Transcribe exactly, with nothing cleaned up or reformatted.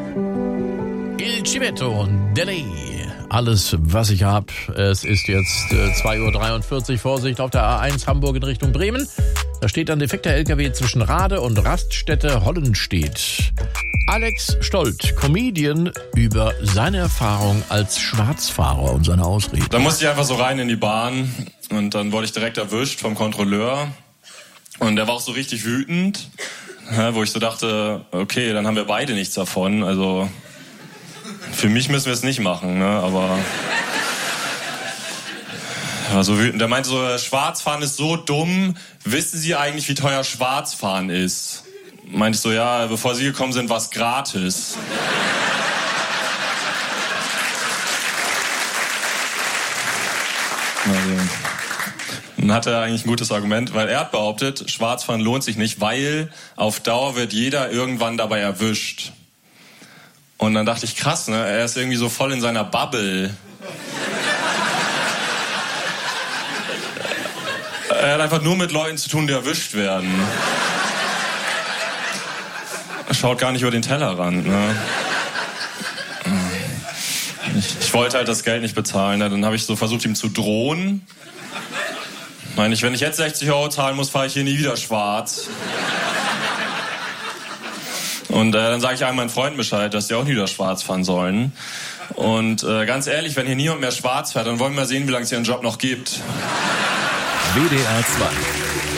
Il Civetto, Delay. Alles, was ich hab. Es ist jetzt äh, zwei Uhr dreiundvierzig. Vorsicht auf der A eins Hamburg in Richtung Bremen. Da steht ein defekter L K W zwischen Rade und Raststätte Hollenstedt. Alex Stolt, Comedian, über seine Erfahrung als Schwarzfahrer und seine Ausreden. Da musste ich einfach so rein in die Bahn und dann wurde ich direkt erwischt vom Kontrolleur. Und der war auch so richtig wütend, wo ich so dachte, okay, dann haben wir beide nichts davon. Also für mich müssen wir es nicht machen, ne? Aber er war so wütend. Der meinte so, Schwarzfahren ist so dumm. Wissen Sie eigentlich, wie teuer Schwarzfahren ist? Meinte ich so, ja, bevor Sie gekommen sind, war es gratis. Also, dann hat er eigentlich ein gutes Argument, weil er hat behauptet, Schwarzfahren lohnt sich nicht, weil auf Dauer wird jeder irgendwann dabei erwischt. Und dann dachte ich, krass, ne? Er ist irgendwie so voll in seiner Bubble. Er hat einfach nur mit Leuten zu tun, die erwischt werden. Er schaut gar nicht über den Tellerrand, ne? Ich, ich wollte halt das Geld nicht bezahlen, ne? Dann habe ich so versucht, ihm zu drohen. Meine ich, wenn ich jetzt sechzig Euro zahlen muss, fahre ich hier nie wieder schwarz. Und äh, dann sage ich allen meinen Freunden Bescheid, dass die auch nie wieder schwarz fahren sollen. Und äh, ganz ehrlich, wenn hier niemand mehr schwarz fährt, dann wollen wir mal sehen, wie lange es ihren Job noch gibt. W D R zwei